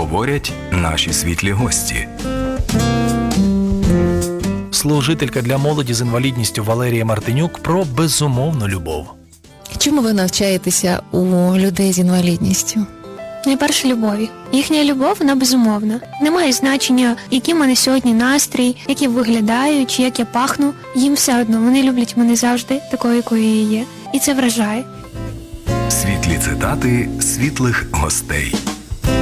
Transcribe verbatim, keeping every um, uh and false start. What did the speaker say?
говорять наші світлі гості. Служителька для молоді з інвалідністю Валерія Мартинюк про безумовну любов. Чому ви навчаєтеся у людей з інвалідністю? Найперше, любові. Їхня любов, вона безумовна. Немає значення, який в мене сьогодні настрій, як я виглядаю, чи як я пахну. Їм все одно, вони люблять мене завжди, такою, якою я є. І це вражає. Світлі цитати світлих гостей.